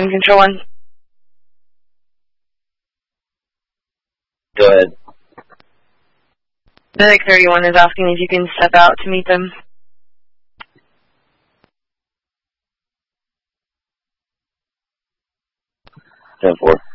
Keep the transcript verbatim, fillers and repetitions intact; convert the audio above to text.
Control one. Go ahead. Medic thirty-one is asking if you can step out to meet them. ten four.